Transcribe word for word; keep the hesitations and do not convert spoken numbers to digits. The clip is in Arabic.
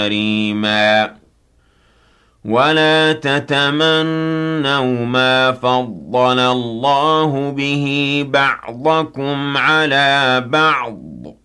كريما ولا تتمنوا ما فضل الله به بعضكم على بعض